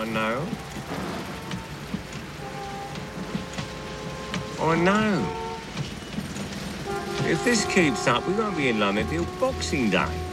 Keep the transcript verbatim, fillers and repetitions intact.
I know. I know. If this keeps up, we won't be in London till Boxing Day.